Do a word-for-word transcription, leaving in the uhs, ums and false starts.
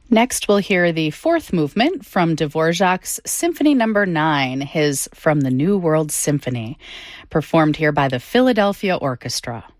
Next, we'll hear the fourth movement from Dvorak's Symphony Number nine, his From the New World Symphony, performed here by the Philadelphia Orchestra.